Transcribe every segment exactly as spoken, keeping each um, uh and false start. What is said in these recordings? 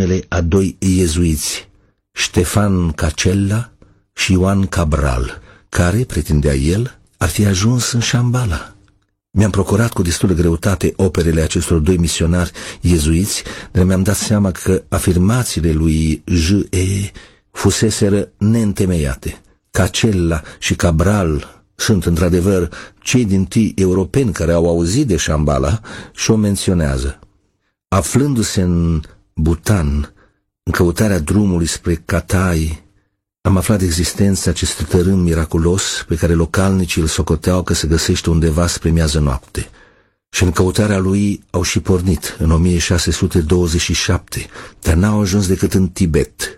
numele a doi iezuiți, Ștefan Cacella și Ioan Cabral, care, pretindea el, ar fi ajuns în Shambhala. Mi-am procurat cu destulă greutate operele acestor doi misionari iezuiți, dar mi-am dat seama că afirmațiile lui J E fuseseră neîntemeiate. Cacella și Cabral sunt într-adevăr cei dintâi europeni care au auzit de Shambhala și o menționează. Aflându-se în Bhutan, în căutarea drumului spre Katai, am aflat de existența acestui tărâm miraculos pe care localnicii îl socoteau că se găsește undeva spre miază noapte. Și în căutarea lui au și pornit în o mie șase sute douăzeci și șapte, dar n-au ajuns decât în Tibet.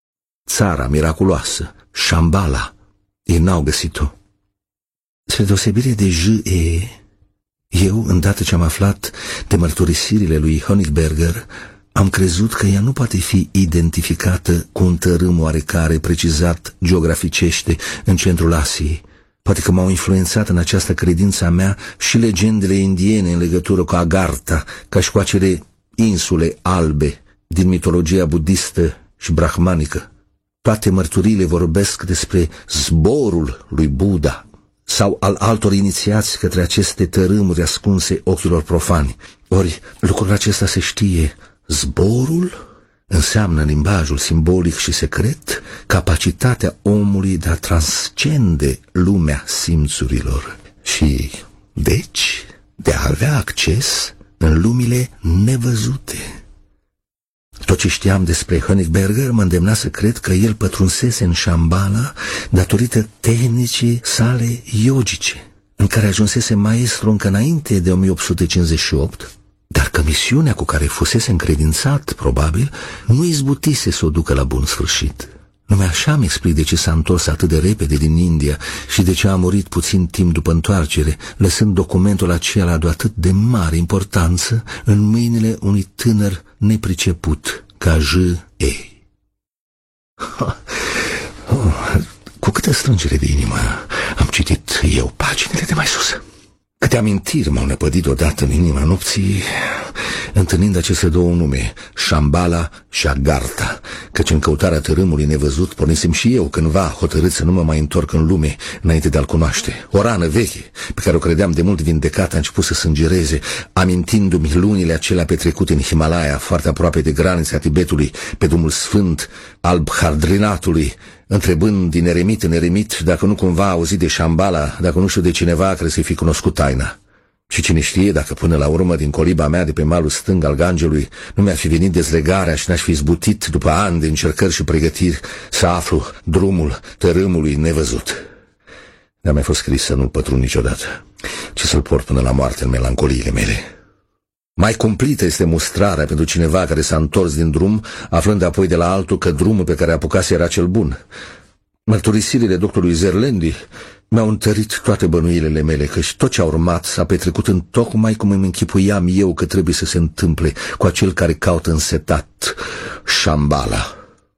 Țara miraculoasă, Shambhala, ei n-au găsit-o. Spre deosebire de J E, eu, îndată ce am aflat de mărturisirile lui Honigberger, am crezut că ea nu poate fi identificată cu un tărâm oarecare precizat geograficește în centrul Asiei. Poate că m-au influențat în această credință a mea și legendele indiene în legătură cu Agartha, ca și cu acele insule albe din mitologia budistă și brahmanică. Toate mărturiile vorbesc despre zborul lui Buddha sau al altor inițiați către aceste tărâmuri ascunse ochilor profani. Ori lucrul acesta se știe. Zborul înseamnă în limbajul simbolic și secret capacitatea omului de a transcende lumea simțurilor și, deci, de a avea acces în lumile nevăzute. Tot ce știam despre Honigberger mă îndemna să cred că el pătrunsese în Shambhala datorită tehnicii sale yogice, în care ajunsese maestru încă înainte de o mie opt sute cincizeci și opt, dar că misiunea cu care fusese încredințat, probabil, nu izbutise să o ducă la bun sfârșit. Numai așa îmi explic de ce s-a întors atât de repede din India și de ce a murit puțin timp după întoarcere, lăsând documentul acela de atât de mare importanță în mâinile unui tânăr nepriceput ca J E. Oh, cu câtă strângere de inimă am citit eu paginile de mai sus. Câte amintiri m-au năpădit odată în inima nopții, întâlnind aceste două nume, Shambhala și Agartha, căci în căutarea tărâmului nevăzut pornisem și eu cândva hotărât să nu mă mai întorc în lume înainte de a-l cunoaște. O rană veche, pe care o credeam de mult vindecată, a început să sângereze, amintindu-mi lunile acelea petrecute în Himalaya, foarte aproape de granița Tibetului, pe drumul sfânt al Bhadrinatului, întrebând din eremit în eremit dacă nu cumva a auzit de Shambhala, dacă nu știu de cineva care să-i fi cunoscut taina. Și cine știe dacă până la urmă din coliba mea de pe malul stâng al Gangelui nu mi-ar fi venit dezlegarea și n-aș fi zbutit după ani de încercări și pregătiri să aflu drumul tărâmului nevăzut. Dar mi-a fost scris să nu-l pătrund niciodată, ci să-l port până la moarte în melancoliile mele. Mai cumplită este mustrarea pentru cineva care s-a întors din drum, aflând apoi de la altul că drumul pe care apucase era cel bun. Mărturisirile doctorului Zerlendi mi-au întărit toate bănuielile mele, căci tot ce a urmat s-a petrecut în tocmai cum îmi închipuiam eu că trebuie să se întâmple cu acel care caută însetat Shambhala.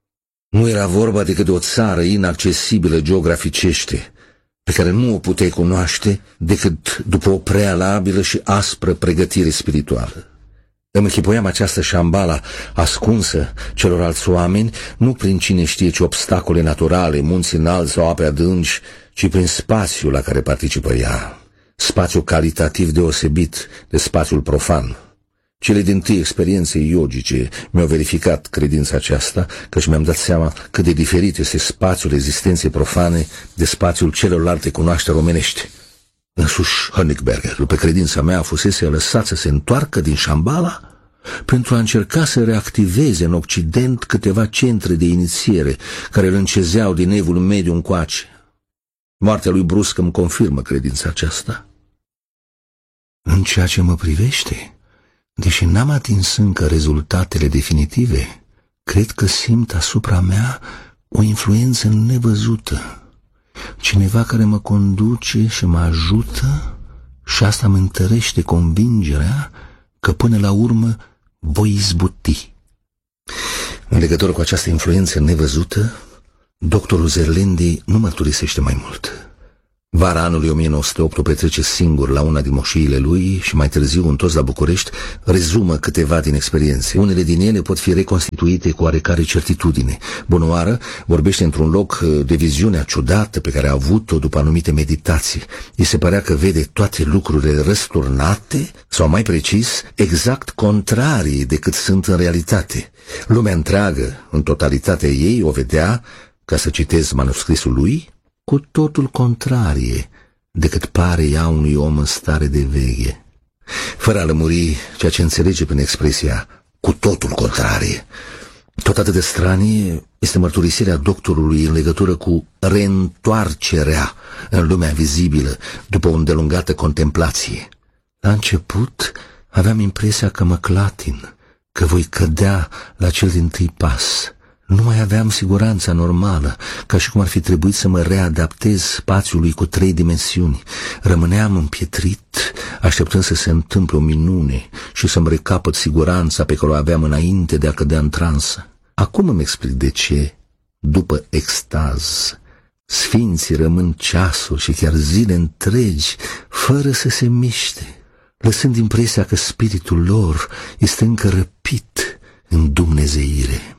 Nu era vorba decât de o țară inaccesibilă geograficește, pe care nu o puteai cunoaște decât după o prealabilă și aspră pregătire spirituală. Îmi închipuiam această Shambhala ascunsă celorlalți oameni, nu prin cine știe ce obstacole naturale, munți înalți sau ape adânci, ci prin spațiul la care participă ea, spațiu calitativ deosebit de spațiul profan. Cele dintâi experiențe yogice mi-au verificat credința aceasta, căci mi-am dat seama cât de diferit este spațiul existenței profane de spațiul celorlalte cunoașteri omenești. Însuși Honigberger, după credința mea, fusese lăsat să se întoarcă din Shambhala pentru a încerca să reactiveze în Occident câteva centre de inițiere care îl încezeau din evul mediu încoace. Moartea lui bruscă îmi confirmă credința aceasta. În ceea ce mă privește, deși n-am atins încă rezultatele definitive, cred că simt asupra mea o influență nevăzută, cineva care mă conduce și mă ajută, și asta mă întărește convingerea că până la urmă voi izbuti. În legătură cu această influență nevăzută, doctorul Zerlendi nu mărturisește mai mult. Vara anului o mie nouă sute opt o petrece singur la una din moșiile lui și mai târziu, întors la București, rezumă câteva din experiențe. Unele din ele pot fi reconstituite cu oarecare certitudine. Bunoară vorbește într-un loc de viziunea ciudată pe care a avut-o după anumite meditații. Îi se părea că vede toate lucrurile răsturnate, sau mai precis, exact contrarii decât sunt în realitate. Lumea întreagă, în totalitatea ei, o vedea, ca să citez manuscrisul lui, cu totul contrarie decât pare ea unui om în stare de veche, fără a lămuri ceea ce înțelege prin expresia cu totul contrarie. Tot atât de stranie este mărturisirea doctorului în legătură cu reîntoarcerea în lumea vizibilă după o îndelungată contemplație. La început aveam impresia că mă clatin, că voi cădea la cel dintâi pas. Nu mai aveam siguranța normală, ca și cum ar fi trebuit să mă readaptez spațiului cu trei dimensiuni. Rămâneam împietrit, așteptând să se întâmple o minune și să-mi recapăt siguranța pe care o aveam înainte de a cădea în transă. Acum îmi explic de ce, după extaz, sfinții rămân ceasuri și chiar zile întregi, fără să se miște, lăsând impresia că spiritul lor este încă răpit în dumnezeire.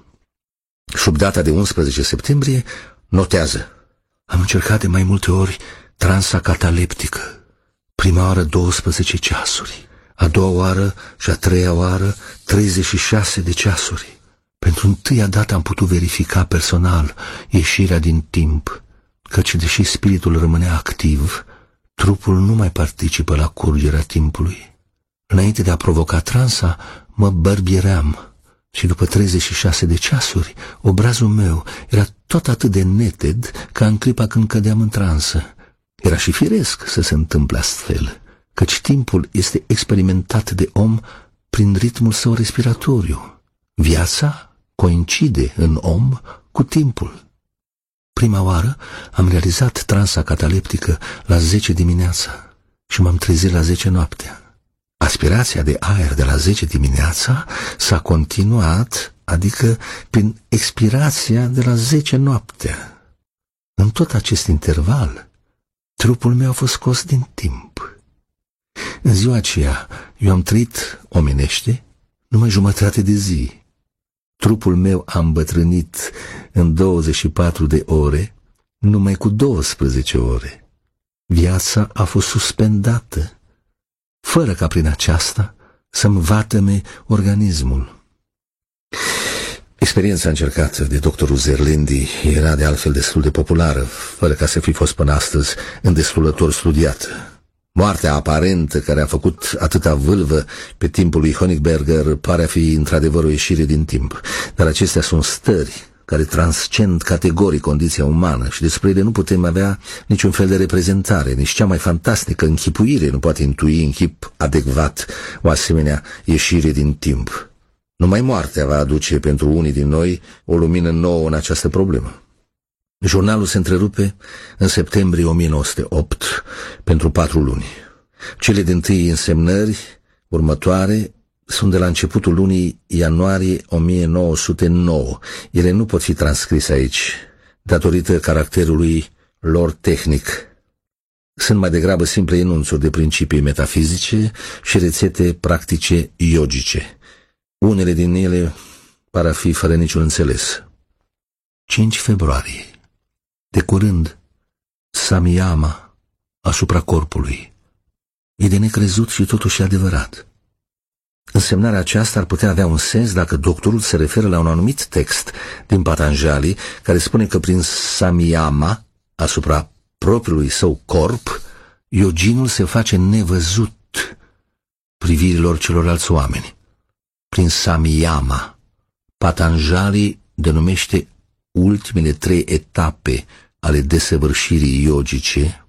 Sub data de unsprezece septembrie, notează: am încercat de mai multe ori transa cataleptică. Prima oară douăsprezece ceasuri, a doua oară și a treia oară treizeci și șase de ceasuri. Pentru întâia dată am putut verifica personal ieșirea din timp, căci deși spiritul rămânea activ, trupul nu mai participă la curgerea timpului. Înainte de a provoca transa, mă bărbieream. Și după treizeci și șase de ceasuri, obrazul meu era tot atât de neted ca în clipa când cădeam în transă. Era și firesc să se întâmple astfel, căci timpul este experimentat de om prin ritmul său respiratoriu. Viața coincide în om cu timpul. Prima oară am realizat transa cataleptică la zece dimineața și m-am trezit la zece noaptea. Aspirația de aer de la zece dimineața s-a continuat, adică prin expirația de la zece noaptea. În tot acest interval, trupul meu a fost scos din timp. În ziua aceea, eu am trăit omenește numai jumătate de zi. Trupul meu a îmbătrânit în douăzeci și patru de ore, numai cu douăsprezece ore. Viața a fost suspendată, fără ca prin aceasta să-mi vatăme organismul. Experiența încercată de doctorul Zerlindi era de altfel destul de populară, fără ca să fi fost până astăzi îndestulător studiată. Moartea aparentă care a făcut atâta vâlvă pe timpul lui Honigberger pare a fi într-adevăr o ieșire din timp, dar acestea sunt stări care transcend categoric condiția umană și despre ele nu putem avea niciun fel de reprezentare, nici cea mai fantastică închipuire nu poate intui în chip adecvat o asemenea ieșire din timp. Numai moartea va aduce pentru unii din noi o lumină nouă în această problemă. Jurnalul se întrerupe în septembrie o mie nouă sute opt pentru patru luni. Cele dintâi însemnări următoare sunt de la începutul lunii ianuarie o mie nouă sute nouă. Ele nu pot fi transcrise aici, datorită caracterului lor tehnic. Sunt mai degrabă simple enunțuri de principii metafizice și rețete practice yogice. Unele din ele par a fi fără niciun înțeles. cinci februarie. De curând, samyama asupra corpului. E de necrezut și totuși adevărat. Însemnarea aceasta ar putea avea un sens dacă doctorul se referă la un anumit text din Patanjali care spune că prin samyama asupra propriului său corp, yoginul se face nevăzut privirilor celorlalți oameni. Prin samyama, Patanjali denumește ultimele trei etape ale desăvârșirii yogice,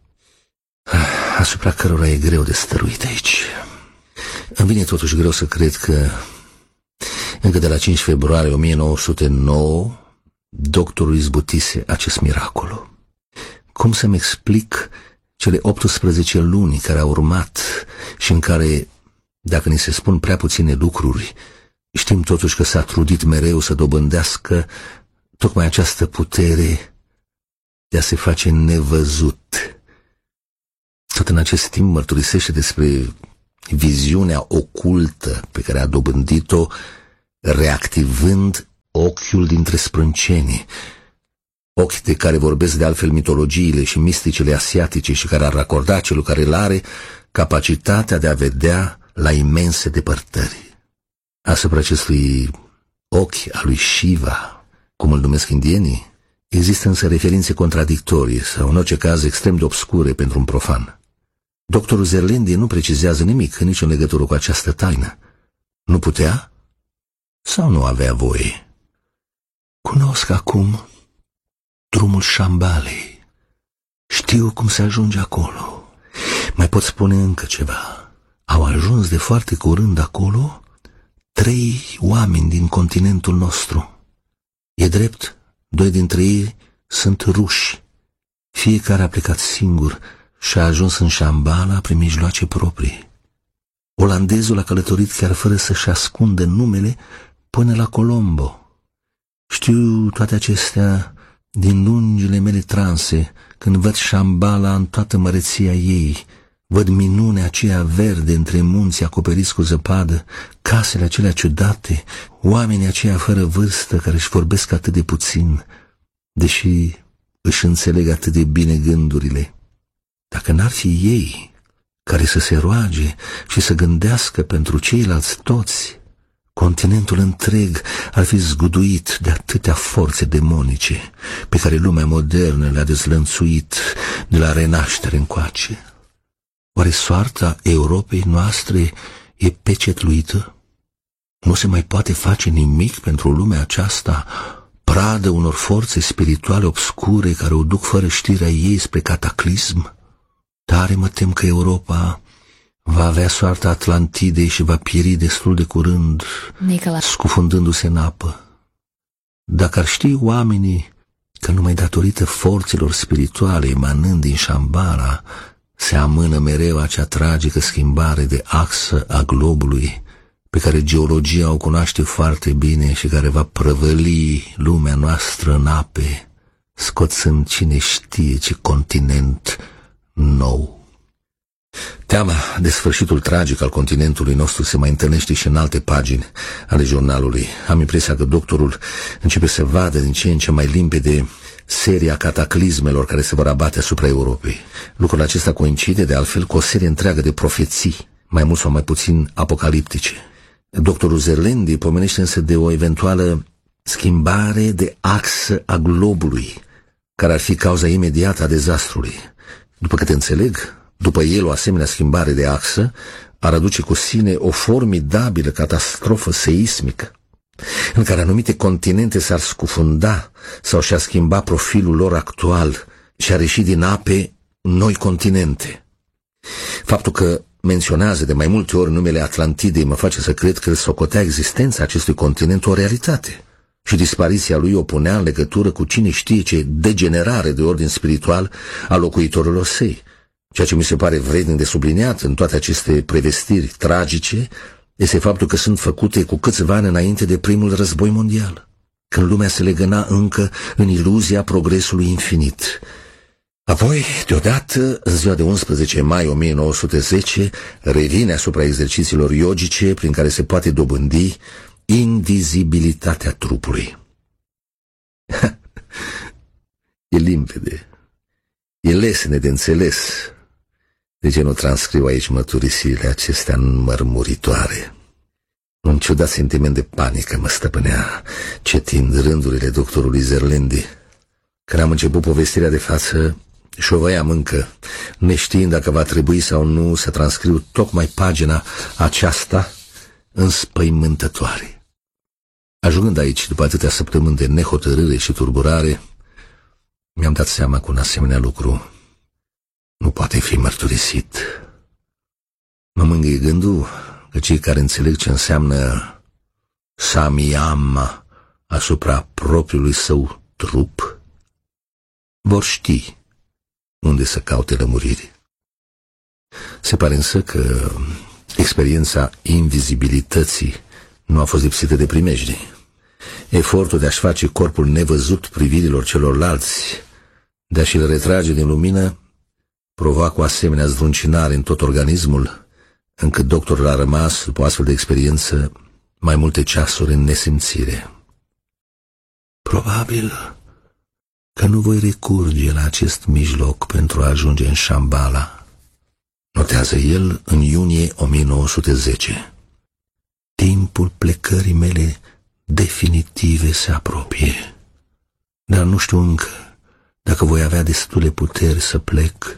asupra cărora e greu de stăruit aici. Îmi vine totuși greu să cred că încă de la cinci februarie o mie nouă sute nouă doctorul izbutise acest miracol. Cum să-mi explic cele optsprezece luni care au urmat și în care, dacă ni se spun prea puține lucruri, știm totuși că s-a trudit mereu să dobândească tocmai această putere de a se face nevăzut Tot în acest timp mărturisește despre viziunea ocultă pe care a dobândit-o reactivând ochiul dintre sprâncenii, ochi de care vorbesc de altfel mitologiile și misticele asiatice și care ar racorda celui care îl are capacitatea de a vedea la imense depărtări. Asupra acestui ochi al lui Shiva, cum îl numesc indienii, există însă referințe contradictorii sau în orice caz extrem de obscure pentru un profan. Doctorul Zerlindi nu precizează nimic nici în legătură cu această taină. Nu putea sau nu avea voie? Cunosc acum drumul Șambalei. Știu cum se ajunge acolo. Mai pot spune încă ceva. Au ajuns de foarte curând acolo trei oameni din continentul nostru. E drept, doi dintre ei sunt ruși. Fiecare a plecat singur și a ajuns în Shambhala prin mijloace proprii. Olandezul a călătorit chiar fără să-și ascundă numele până la Colombo. Știu toate acestea din lungile mele transe, când văd Shambhala în toată măreția ei, văd minunea aceea verde între munți acoperiți cu zăpadă, casele acelea ciudate, oamenii aceia fără vârstă care își vorbesc atât de puțin, deși își înțeleg atât de bine gândurile. Dacă n-ar fi ei care să se roage și să gândească pentru ceilalți toți, continentul întreg ar fi zguduit de atâtea forțe demonice pe care lumea modernă le-a dezlănțuit de la renaștere încoace. Oare soarta Europei noastre e pecetluită? Nu se mai poate face nimic pentru lumea aceasta, pradă unor forțe spirituale obscure care o duc fără știrea ei spre cataclism? Tare mă tem că Europa va avea soarta Atlantidei și va pieri destul de curând, Nicola, scufundându-se în apă. Dacă ar ști oamenii că numai datorită forțelor spirituale emanând din Shambhala se amână mereu acea tragică schimbare de axă a globului, pe care geologia o cunoaște foarte bine și care va prăvăli lumea noastră în ape, scoțând cine știe ce continent nou. Teama de sfârșitul tragic al continentului nostru se mai întâlnește și în alte pagini ale jurnalului. Am impresia că doctorul începe să vadă din ce în ce mai limpede seria cataclismelor care se vor abate asupra Europei. Lucrul acesta coincide de altfel cu o serie întreagă de profeții, mai mult sau mai puțin apocaliptice. Doctorul Zerlindi pomenește însă de o eventuală schimbare de axă a globului, care ar fi cauza imediată a dezastrului. După câte înțeleg, după el o asemenea schimbare de axă ar aduce cu sine o formidabilă catastrofă seismică, în care anumite continente s-ar scufunda sau și-ar schimba profilul lor actual și ar ieși din ape noi continente. Faptul că menționează de mai multe ori numele Atlantidei mă face să cred că îl socotea existența acestui continent o realitate și dispariția lui o punea în legătură cu cine știe ce degenerare de ordin spiritual a locuitorilor săi. Ceea ce mi se pare vrednic de subliniat în toate aceste prevestiri tragice este faptul că sunt făcute cu câțiva ani înainte de primul război mondial, când lumea se legăna încă în iluzia progresului infinit. Apoi, deodată, în ziua de unsprezece mai o mie nouă sute zece, revine asupra exercițiilor yogice prin care se poate dobândi invizibilitatea trupului. E limpede, e lesne de înțeles. De ce nu transcriu aici mărturisirile acestea înmărmuritoare? Un ciudat sentiment de panică mă stăpânea, citind rândurile doctorului Zerlindi. Când am început povestirea de față, și o voiam încă, neștiind dacă va trebui sau nu să transcriu tocmai pagina aceasta înspăimântătoare. Ajungând aici, după atâtea săptămâni de nehotărâre și turburare, mi-am dat seama că un asemenea lucru nu poate fi mărturisit. Mă mângâie gândul că cei care înțeleg ce înseamnă samyama asupra propriului său trup vor ști unde să caute lămuriri. Se pare însă că experiența invizibilității nu a fost lipsită de primejdii. Efortul de a-și face corpul nevăzut privirilor celorlalți, de a și-l retrage din lumină, provoacă o asemenea zdruncinare în tot organismul, încât doctorul a rămas, după o astfel de experiență, mai multe ceasuri în nesimțire. Probabil că nu voi recurge la acest mijloc pentru a ajunge în Shambhala, notează el în iunie o mie nouă sute zece. Timpul plecării mele definitive se apropie, dar nu știu încă dacă voi avea destule puteri să plec,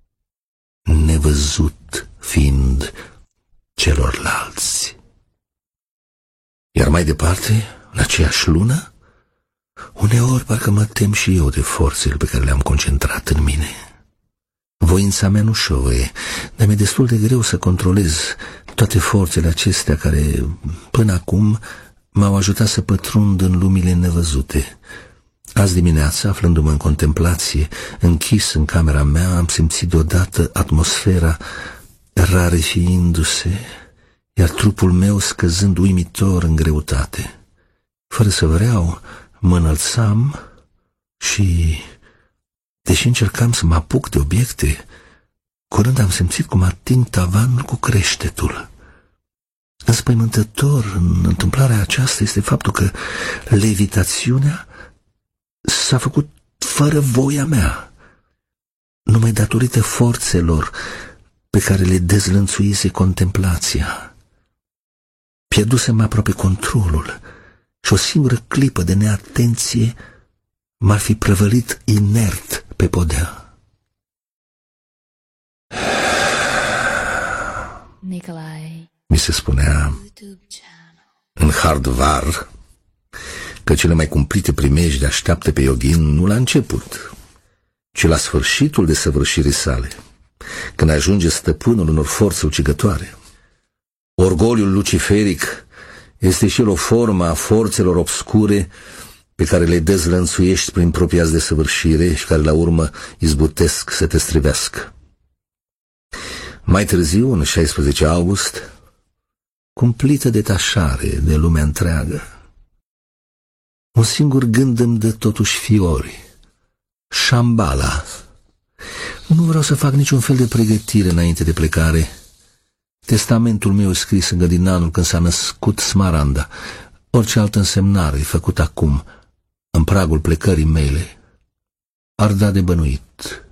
nevăzut fiind celorlalți. Iar mai departe, în aceeași lună, uneori parcă mă tem și eu de forțele pe care le-am concentrat în mine. Voința mea nu șovăie, dar mi-e destul de greu să controlez toate forțele acestea care, până acum, m-au ajutat să pătrund în lumile nevăzute. Azi dimineața, aflându-mă în contemplație, închis în camera mea, am simțit deodată atmosfera rarefiindu-se, iar trupul meu scăzând uimitor în greutate. Fără să vreau, mă înălțam și, deși încercam să mă apuc de obiecte, curând am simțit cum ating tavanul cu creștetul. Înspăimântător în întâmplarea aceasta este faptul că levitațiunea s-a făcut fără voia mea, numai datorită forțelor pe care le dezlănțuise contemplația. Pierdusem aproape controlul și o singură clipă de neatenție m-ar fi prăvălit inert pe podea. Nicolae, mi se spunea în Hardvar că cele mai cumplite primejde așteaptă pe yoghin nu la început, ci la sfârșitul desăvârșirii sale, când ajunge stăpânul unor forțe ucigătoare. Orgoliul luciferic este și el o formă a forțelor obscure pe care le dezlănțuiești prin propria desăvârșire și care la urmă izbutesc să te strivească. Mai târziu, în șaisprezece august, cumplită detașare de lumea întreagă, un singur gând îmi dă totuși fiori: Shambhala. Nu vreau să fac niciun fel de pregătire înainte de plecare. Testamentul meu scris încă din anul când s-a născut Smaranda. Orice altă însemnare făcut acum, în pragul plecării mele, ar da de bănuit.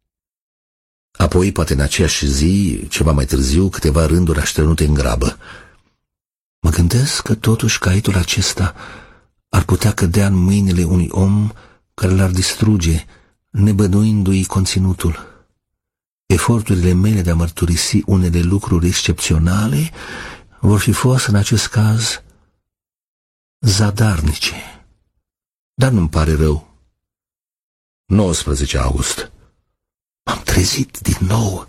Apoi, poate în aceeași zi, ceva mai târziu, câteva rânduri așternute în grabă. Mă gândesc că totuși caitul acesta ar putea cădea în mâinile unui om care l-ar distruge, nebănuindu-i conținutul. Eforturile mele de a mărturisi unele lucruri excepționale vor fi fost, în acest caz, zadarnice. Dar nu-mi pare rău. nouăsprezece august. M-am trezit din nou,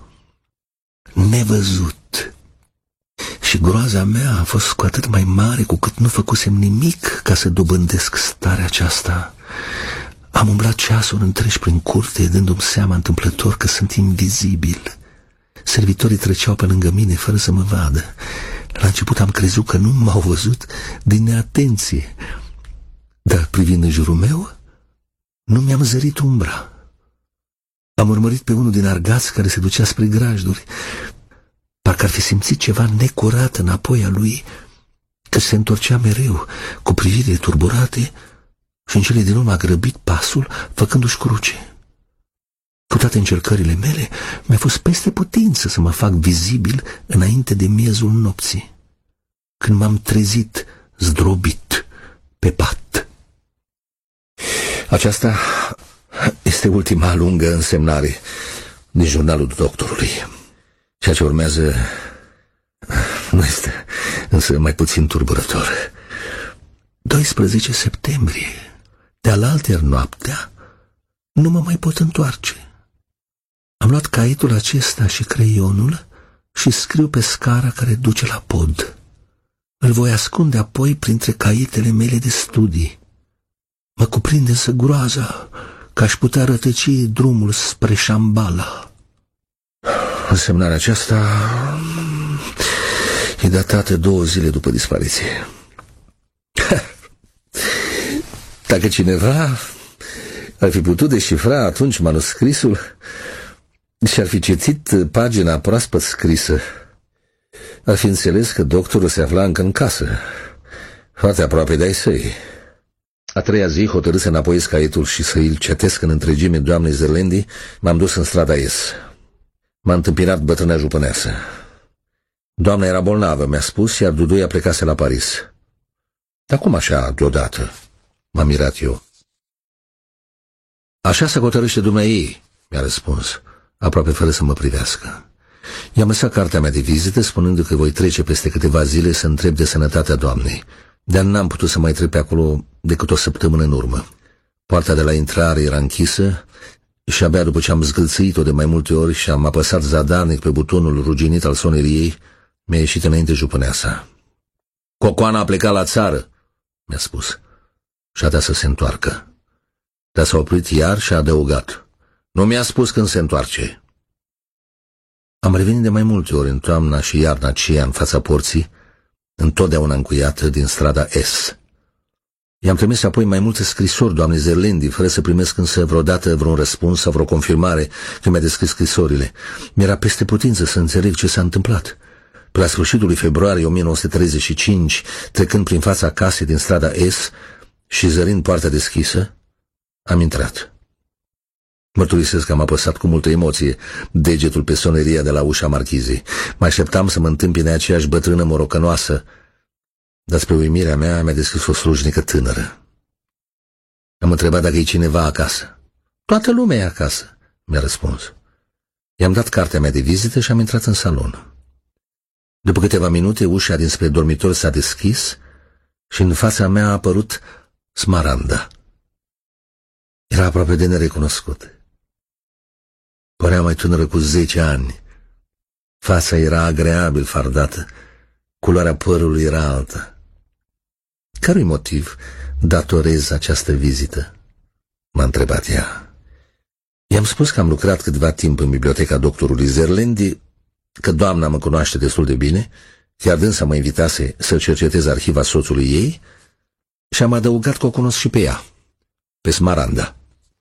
nevăzut. Și groaza mea a fost cu atât mai mare cu cât nu făcusem nimic ca să dobândesc starea aceasta. Am umblat ceasuri întregi prin curte, dându-mi seama întâmplător că sunt invizibil. Servitorii treceau pe lângă mine fără să mă vadă. La început am crezut că nu m-au văzut din neatenție, dar privind în jurul meu, nu mi-am zărit umbra. Am urmărit pe unul din argați care se ducea spre grajduri. Parcă ar fi simțit ceva necurat înapoi a lui, că se întorcea mereu, cu privirile turburate, și în cele din urmă a grăbit pasul, făcându-și cruce. Cu toate încercările mele, mi-a fost peste putință să mă fac vizibil înainte de miezul nopții, când m-am trezit zdrobit pe pat. Aceasta este ultima lungă însemnare din jurnalul doctorului. Ceea ce urmează nu este însă mai puțin turburător. doisprezece septembrie. De-alaltăieri noaptea nu mă mai pot întoarce. Am luat caietul acesta și creionul și scriu pe scara care duce la pod. Îl voi ascunde apoi printre caietele mele de studii. Mă cuprinde însă groaza că aș putea rătăci drumul spre Shambhala. Însemnarea aceasta e datată două zile după dispariție. Dacă cineva ar fi putut deșifra atunci manuscrisul, și-ar fi citit pagina proaspăt scrisă, ar fi înțeles că doctorul se afla încă în casă, foarte aproape de ai săi. A treia zi, hotărât să înapoiesc caietul și să îl cetesc în întregime doamnei Zerlendi, m-am dus în strada S. M-a întâmpinat bătrâna jupâneasă. Doamna era bolnavă, mi-a spus, iar Duduia plecase la Paris. Dar cum așa, deodată? M-am mirat eu. Așa se hotărâște dumneaei, mi-a răspuns, aproape fără să mă privească. I-am lăsat cartea mea de vizită, spunându că voi trece peste câteva zile să întreb de sănătatea doamnei, dar n-am putut să mai trec pe acolo decât o săptămână în urmă. Poarta de la intrare era închisă și abia după ce am zgâlțâit-o de mai multe ori și am apăsat zadarnic pe butonul ruginit al soneriei, mi-a ieșit înainte jupâneasa. Cocoana a plecat la țară, mi-a spus, și a dat să se întoarcă. Dar s-a oprit iar și a adăugat. Nu mi-a spus când se întoarce. Am revenit de mai multe ori în toamna și iarna aceea în fața porții, întotdeauna încuiată din strada S. I-am trimis apoi mai multe scrisori doamnei Zerlendi, fără să primesc însă vreodată vreun răspuns sau vreo confirmare că mi-a descris scrisorile. Mi-era peste putință să înțeleg ce s-a întâmplat. Pe la sfârșitul lui februarie o mie nouă sute treizeci și cinci, trecând prin fața casei din strada S și zărind poarta deschisă, am intrat. Mărturisesc că am apăsat cu multă emoție degetul pe soneria de la ușa marchizei. Mă așteptam să mă întâmpine aceeași bătrână morocănoasă, dar spre uimirea mea mi-a deschis o slujnică tânără. Am întrebat dacă e cineva acasă. Toată lumea e acasă, mi-a răspuns. I-am dat cartea mea de vizită și am intrat în salon. După câteva minute, ușa dinspre dormitor s-a deschis și în fața mea a apărut Smaranda. Era aproape de nerecunoscut. Părea mai tânără cu zece ani. Fața era agreabil fardată, culoarea părului era alta. Care-i motiv datorez această vizită? M-a întrebat ea. I-am spus că am lucrat câtva timp în biblioteca doctorului Zerlendi, că doamna mă cunoaște destul de bine, chiar dânsa mă invitase să cercetez arhiva soțului ei și am adăugat că o cunosc și pe ea, pe Smaranda.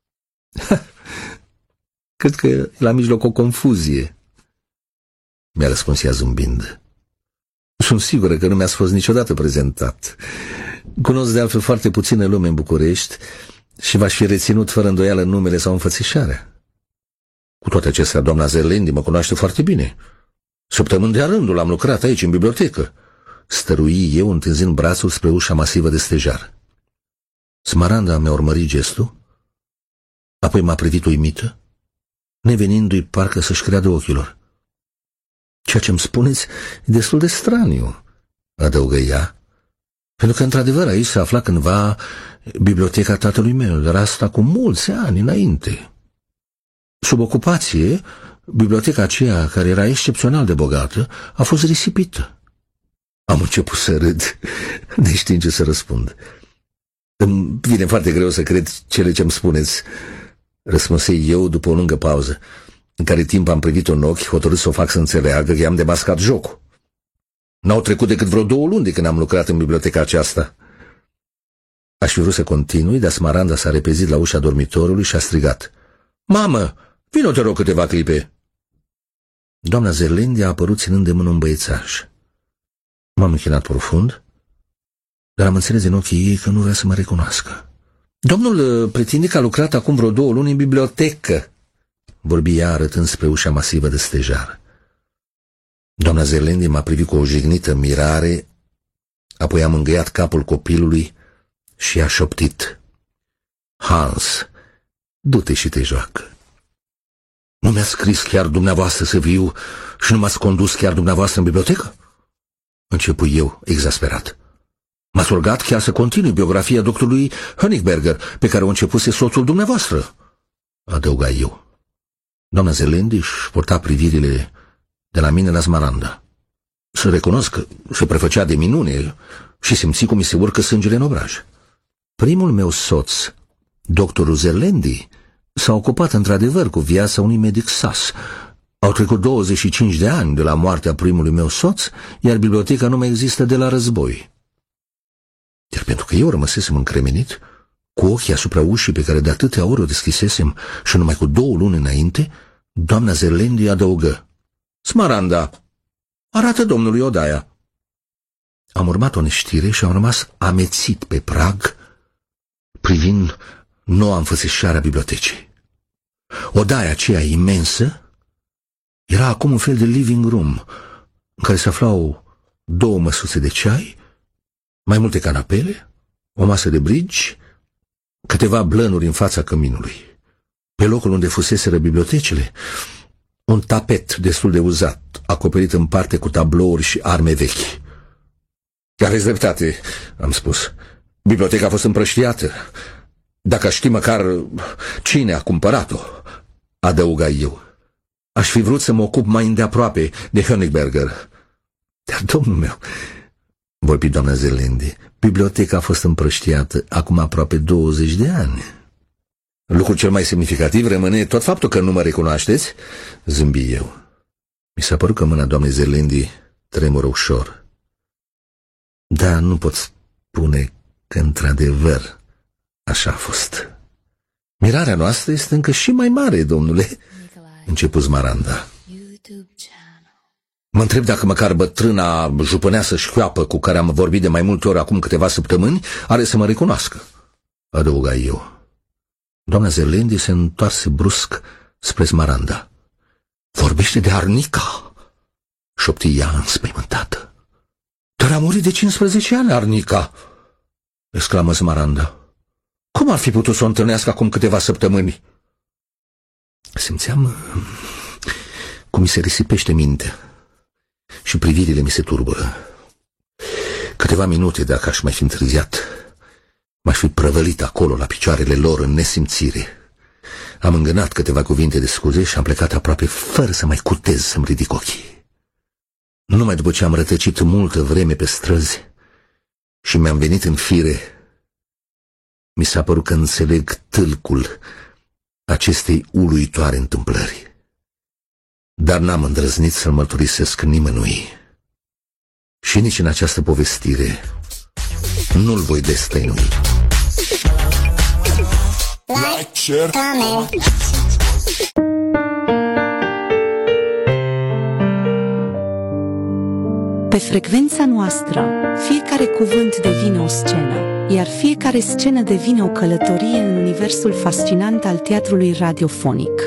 Cred că e la mijloc o confuzie, mi-a răspuns ea zâmbind. Sunt sigură că nu mi-ați fost niciodată prezentat. Cunosc de altfel foarte puține lume în București și v-aș fi reținut fără îndoială numele sau înfățișarea. Cu toate acestea, doamna Zerlendi mă cunoaște foarte bine. Săptămâni de-a rândul am lucrat aici, în bibliotecă, stărui eu întinzând brațul spre ușa masivă de stejar. Smaranda mi-a urmărit gestul, apoi m-a privit uimită, nevenindu-i parcă să-și creadă ochilor. Ceea ce îmi spuneți e destul de straniu, adăugă ea, pentru că, într-adevăr, aici se afla cândva biblioteca tatălui meu, dar asta cu mulți ani înainte. Sub ocupație, biblioteca aceea, care era excepțional de bogată, a fost risipită. Am început să râd, neștiind ce să răspund. Îmi vine foarte greu să cred cele ce-mi spuneți, răspunsei eu după o lungă pauză, în care timp am privit-o în ochi, hotărât să o fac să înțeleagă că i-am demascat jocul. N-au trecut decât vreo două luni de când am lucrat în biblioteca aceasta. Aș fi vrut să continui, dar Smaranda s-a repezit la ușa dormitorului și a strigat. Mamă, vino te rog câteva clipe. Doamna Zerlendi a apărut ținând de mână un băiețaș. M-am închinat profund, dar am înțeles din ochii ei că nu vrea să mă recunoască. Domnul pretinde că a lucrat acum vreo două luni în bibliotecă, vorbi ea arătând spre ușa masivă de stejar. Doamna Zerlendi m-a privit cu o jignită mirare, apoi am îngăiat capul copilului și a șoptit. Hans, du-te și te joacă. Nu mi-a scris chiar dumneavoastră să viu și nu m-ați condus chiar dumneavoastră în bibliotecă? Începu eu, exasperat. M-ați rugat chiar să continui biografia doctorului Honigberger, pe care o începuse soțul dumneavoastră, adăuga eu. Doamna Zerlendi își porta privirile de la mine la Smaranda. Să recunosc că se prefăcea de minune și simți cum mi se urcă sângele în obraj. Primul meu soț, doctorul Zerlendi, s-a ocupat într-adevăr cu viața unui medic sas. Au trecut douăzeci și cinci de ani de la moartea primului meu soț, iar biblioteca nu mai există de la război. Iar pentru că eu rămăsesem încremenit, cu ochii asupra ușii pe care de atâtea ori o deschisesem și numai cu două luni înainte, Doamna Zerlendi adăugă: Smaranda, arată domnului odaia. Am urmat o neștire și am rămas amețit pe prag, privind noua înfățișare a bibliotecii. Odaia aceea imensă era acum un fel de living room, în care se aflau două măsuțe de ceai, mai multe canapele, o masă de bridge, câteva blănuri în fața căminului. Pe locul unde fuseseră bibliotecile, un tapet destul de uzat, acoperit în parte cu tablouri și arme vechi. Aveți dreptate, am spus. Biblioteca a fost împrăștiată. Dacă aș ști măcar cine a cumpărat-o, adăuga eu. Aș fi vrut să mă ocup mai îndeaproape de Honigberger. Dar, domnul meu, vorbi doamna Zerlendi, biblioteca a fost împrăștiată acum aproape douăzeci de ani. Lucrul cel mai semnificativ rămâne tot faptul că nu mă recunoașteți, zâmbi eu. Mi s-a părut că mâna doamnei Zerlendi tremură ușor. Dar nu pot spune că într-adevăr așa a fost. Mirarea noastră este încă și mai mare, domnule, începu Smaranda. Mă întreb dacă măcar bătrâna jupâneasă șchioapă cu care am vorbit de mai multe ori acum câteva săptămâni are să mă recunoască, adăuga eu. Doamna Zerlendi se întoarse brusc spre Smaranda. Vorbește de Arnica, șopti ea înspăimântată. Dar a murit de cincisprezece ani, Arnica, exclamă Smaranda. Cum ar fi putut să o întâlnească acum câteva săptămâni? Simțeam cum mi se risipește mintea și privirile mi se turbă. Câteva minute, dacă aș mai fi întârziat, m-aș fi prăvălit acolo la picioarele lor în nesimțire. Am îngânat câteva cuvinte de scuze și am plecat aproape fără să mai cutez să-mi ridic ochii. Numai după ce am rătăcit multă vreme pe străzi și mi-am venit în fire, mi s-a părut că înțeleg tâlcul acestei uluitoare întâmplări. Dar n-am îndrăznit să-l mărturisesc nimănui. Și nici în această povestire nu-l voi destăinui. Like, share, comment. Pe frecvența noastră, fiecare cuvânt devine o scenă, iar fiecare scenă devine o călătorie în universul fascinant al teatrului radiofonic.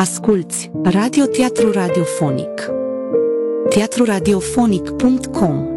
Asculți Radio Teatru Radiofonic. teatru radiofonic punct com